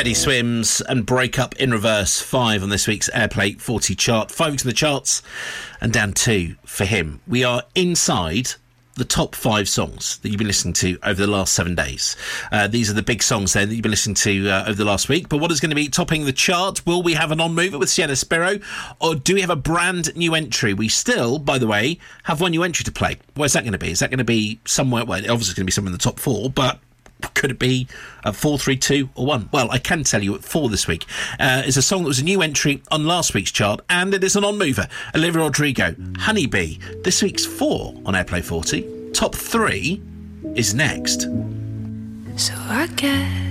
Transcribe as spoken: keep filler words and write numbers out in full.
Teddy Swims and Break Up in Reverse, five on this week's Airplay forty chart. Five weeks in the charts and down two for him. We are inside the top five songs that you've been listening to over the last seven days. Uh, these are the big songs then that you've been listening to uh, over the last week. But what is going to be topping the chart? Will we have a non-mover with Sienna Spiro, or do we have a brand new entry? We still, by the way, have one new entry to play. Where's that going to be? Is that going to be somewhere? Well, obviously it's going to be somewhere in the top four, but could it be a four, three, two, or one? Well, I can tell you at four this week uh, is a song that was a new entry on last week's chart, and it is a non-mover. Olivia Rodrigo, Honeybee. This week's four on Airplay forty. Top three is next. So I guess